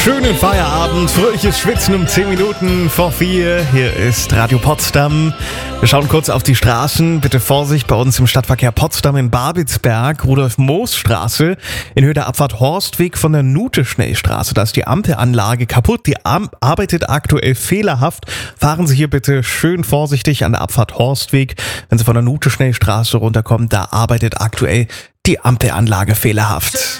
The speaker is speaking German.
Schönen Feierabend, fröhliches Schwitzen um 10 Minuten vor 4. Hier ist Radio Potsdam. Wir schauen kurz auf die Straßen. Bitte Vorsicht bei uns im Stadtverkehr Potsdam in Babelsberg, Rudolf-Moos-Straße, in Höhe der Abfahrt Horstweg von der Nute-Schnellstraße. Da ist die Ampelanlage kaputt, die arbeitet aktuell fehlerhaft. Fahren Sie hier bitte schön vorsichtig an der Abfahrt Horstweg. Wenn Sie von der Nute-Schnellstraße runterkommen, da arbeitet aktuell die Ampelanlage fehlerhaft.